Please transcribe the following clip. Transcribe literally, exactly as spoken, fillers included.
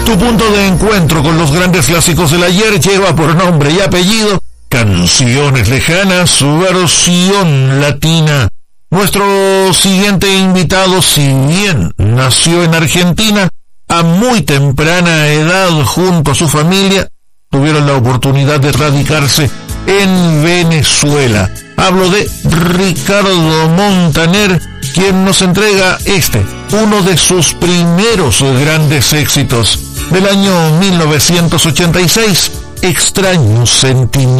Tu punto de encuentro con los grandes clásicos del ayer lleva por nombre y apellido Canciones Lejanas, su versión latina. Nuestro siguiente invitado, si bien nació en Argentina, a muy temprana edad junto a su familia, tuvieron la oportunidad de radicarse en Venezuela. Hablo de Ricardo Montaner, quien nos entrega este, uno de sus primeros grandes éxitos del año mil novecientos ochenta y seis, Extraño Sentimiento.